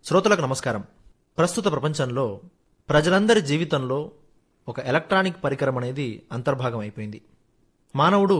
శ్రోతలకు నమస్కారం. ప్రస్తుత ప్రపంచంలో ప్రజలందరి జీవితంలో ఒక ఎలక్ట్రానిక్ పరికరం అనేది అంతర్భాగం అయిపోయింది. మానవుడు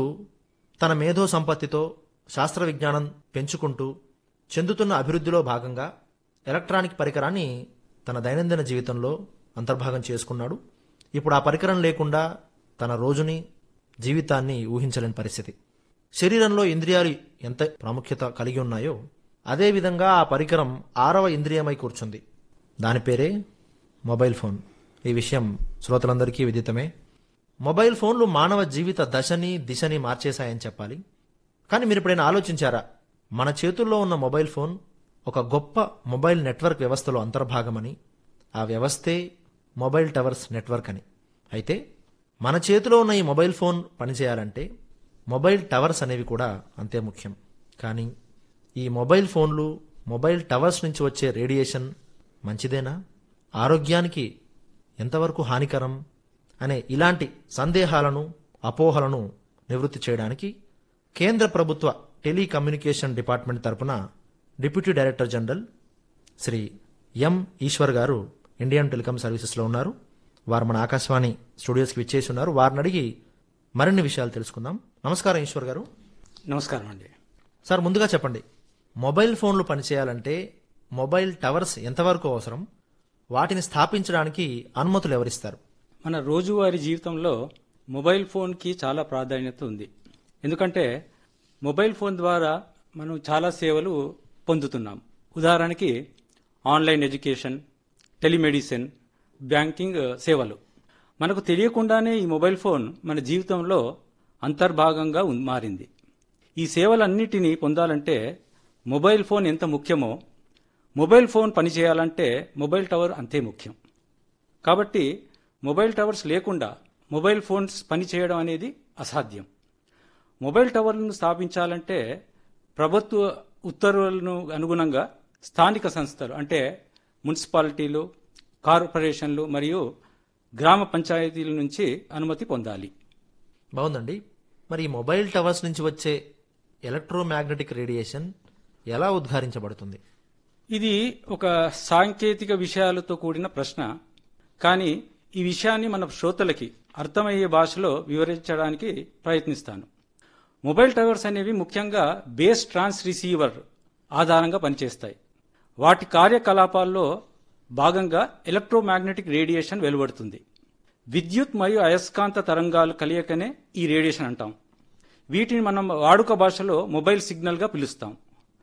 తన మేధో సంపత్తితో శాస్త్ర విజ్ఞానం పెంచుకుంటూ చెందుతున్న అభివృద్ధిలో భాగంగా ఎలక్ట్రానిక్ పరికరాన్ని తన దైనందిన జీవితంలో అంతర్భాగం చేసుకున్నాడు. ఇప్పుడు ఆ పరికరం లేకుండా తన రోజుని జీవితాన్ని ఊహించలేని పరిస్థితి. శరీరంలో ఇంద్రియాలు ఎంత ప్రాముఖ్యత కలిగి ఉన్నాయో అదేవిధంగా ఆ పరికరం 6వ ఇంద్రియమై కూర్చుంది. దాని పేరే మొబైల్ ఫోన్. ఈ విషయం శ్రోతలందరికీ విదితమే. మొబైల్ ఫోన్లు మానవ జీవిత దశని దిశని మార్చేశాయని చెప్పాలి. కానీ మీరు ఎప్పుడైనా ఆలోచించారా, మన చేతుల్లో ఉన్న మొబైల్ ఫోన్ ఒక గొప్ప మొబైల్ నెట్వర్క్ వ్యవస్థలో అంతర్భాగమని, ఆ వ్యవస్థే మొబైల్ టవర్స్ నెట్వర్క్ అని. అయితే మన చేతిలో ఉన్న ఈ మొబైల్ ఫోన్ పనిచేయాలంటే మొబైల్ టవర్స్ అనేవి కూడా అంతే ముఖ్యం. కానీ ఈ మొబైల్ ఫోన్లు, మొబైల్ టవర్స్ నుంచి వచ్చే రేడియేషన్ మంచిదేనా, ఆరోగ్యానికి ఎంతవరకు హానికరం అనే ఇలాంటి సందేహాలను, అపోహలను నివృత్తి చేయడానికి కేంద్ర ప్రభుత్వ టెలికమ్యూనికేషన్ డిపార్ట్మెంట్ తరపున డిప్యూటీ డైరెక్టర్ జనరల్ శ్రీ ఎం ఈశ్వర్ గారు ఇండియన్ టెలికాం సర్వీసెస్లో ఉన్నారు. వారు మన ఆకాశవాణి స్టూడియోస్కి విచ్చేసి ఉన్నారు. వారిని అడిగి మరిన్ని విషయాలు తెలుసుకుందాం. నమస్కారం ఈశ్వర్ గారు. నమస్కారం అండి. సార్, ముందుగా చెప్పండి, మొబైల్ ఫోన్లు పనిచేయాలంటే మొబైల్ టవర్స్ ఎంతవరకు అవసరం, వాటిని స్థాపించడానికి అనుమతులు ఎవరిస్తారు? మన రోజువారీ జీవితంలో మొబైల్ ఫోన్కి చాలా ప్రాధాన్యత ఉంది. ఎందుకంటే మొబైల్ ఫోన్ ద్వారా మనం చాలా సేవలు పొందుతున్నాం. ఉదాహరణకి ఆన్లైన్ ఎడ్యుకేషన్, టెలిమెడిసిన్, బ్యాంకింగ్ సేవలు. మనకు తెలియకుండానే ఈ మొబైల్ ఫోన్ మన జీవితంలో అంతర్భాగంగా మారింది. ఈ సేవలన్నిటినీ పొందాలంటే మొబైల్ ఫోన్ ఎంత ముఖ్యమో, మొబైల్ ఫోన్ పనిచేయాలంటే మొబైల్ టవర్ అంతే ముఖ్యం. కాబట్టి మొబైల్ టవర్స్ లేకుండా మొబైల్ ఫోన్స్ పనిచేయడం అనేది అసాధ్యం. మొబైల్ టవర్లను స్థాపించాలంటే ప్రభుత్వ ఉత్తర్వులను అనుగుణంగా స్థానిక సంస్థలు అంటే మున్సిపాలిటీలు, కార్పొరేషన్లు మరియు గ్రామ పంచాయతీల నుంచి అనుమతి పొందాలి. బాగుందండి. మరి ఈ మొబైల్ టవర్స్ నుంచి వచ్చే ఎలక్ట్రోమాగ్నెటిక్ రేడియేషన్ ఎలా ఉద్ఘాటించబడుతుంది? ఇది ఒక సాంకేతిక విషయాలతో కూడిన ప్రశ్న. కానీ ఈ విషయాన్ని మన శ్రోతలకి అర్థమయ్యే భాషలో వివరించడానికి ప్రయత్నిస్తాను. మొబైల్ టవర్స్ అనేవి ముఖ్యంగా బేస్ ట్రాన్స్ రిసీవర్ ఆధారంగా పనిచేస్తాయి. వాటి కార్యకలాపాల్లో భాగంగా ఎలక్ట్రోమాగ్నెటిక్ రేడియేషన్ వెలువడుతుంది. విద్యుత్ మరియు అయస్కాంత తరంగాలు కలియకనే ఈ రేడియేషన్ అంటాం. వీటిని మనం వాడుక భాషలో మొబైల్ సిగ్నల్గా పిలుస్తాం.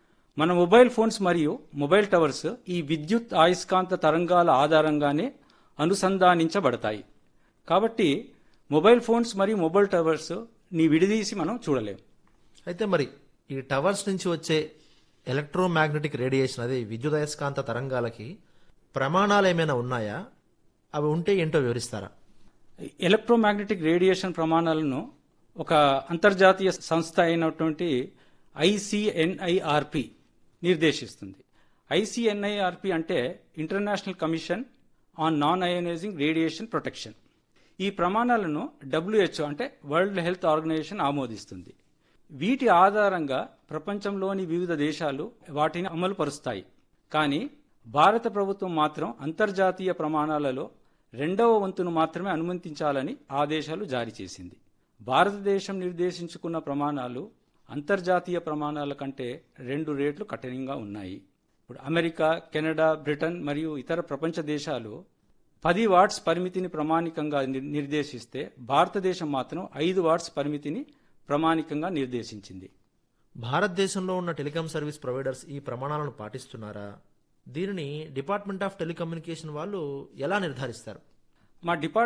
మన మొబైల్ ఫోన్స్ మరియు మొబైల్ టవర్స్ ఈ విద్యుత్ అయస్కాంత తరంగాల ఆధారంగానే అనుసంధానించబడతాయి. కాబట్టి మొబైల్ ఫోన్స్ మరియు మొబైల్ టవర్స్ ని విడదీసి మనం చూడలేం. అయితే మరి ఈ టవర్స్ నుంచి వచ్చే ఎలక్ట్రోమాగ్నెటిక్ రేడియేషన్, అదే విద్యుత్ అయస్కాంత తరంగాలకి ప్రమాణాలు ఏమైనా ఉన్నాయా? అవి ఉంటే ఏంటో వివరిస్తారా? ఎలక్ట్రోమాగ్నెటిక్ రేడియేషన్ ప్రమాణాలను ఒక అంతర్జాతీయ సంస్థ అయినటువంటి ఐసిఎన్ఐఆర్పి నిర్దేశిస్తుంది. ఐసిఎన్ఐఆర్పి అంటే international commission on non ionising radiation protection. ఈ ప్రమాణాలను WHO అంటే వరల్డ్ హెల్త్ ఆర్గనైజేషన్ ఆమోదిస్తుంది. వీటి ఆధారంగా ప్రపంచంలోని వివిధ దేశాలు వాటిని అమలు పరుస్తాయి. కానీ భారత ప్రభుత్వం మాత్రం అంతర్జాతీయ ప్రమాణాలలో 2వ వంతును మాత్రమే అనుమతించాలని ఆదేశాలు జారీ చేసింది. భారతదేశం నిర్దేశించుకున్న ప్రమాణాలు అంతర్జాతీయ ప్రమాణాల కంటే 2 రెట్లు కఠినంగా ఉన్నాయి. ఇప్పుడు అమెరికా, కెనడా, బ్రిటన్ మరియు ఇతర ప్రపంచ దేశాలు 10 వాట్స్ పరిమితిని ప్రామాణికంగా నిర్దేశిస్తే భారతదేశం మాత్రం 5 వాట్స్ పరిమితిని ప్రామాణికంగా నిర్దేశించింది. భారతదేశంలో ఉన్న టెలికాం సర్వీస్ ప్రొవైడర్స్ ఈ ప్రమాణాలను పాటిస్తున్నారా? దీనిని డిపార్ట్మెంట్ ఆఫ్ టెలికమ్యూనికేషన్ వాళ్ళు ఎలా నిర్ధారిస్తారు? మా